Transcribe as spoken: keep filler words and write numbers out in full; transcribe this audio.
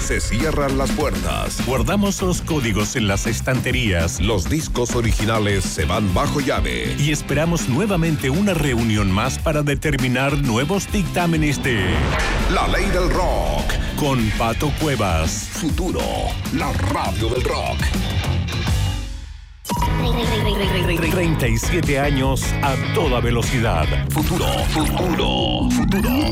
Se cierran las puertas. Guardamos los códigos en las estanterías. Los discos originales se van bajo llave. Y esperamos nuevamente una reunión más para determinar nuevos dictámenes de La Ley del Rock. Con Pato Cuevas. Futuro, la radio del rock. treinta y siete años a toda velocidad. Futuro, futuro, futuro.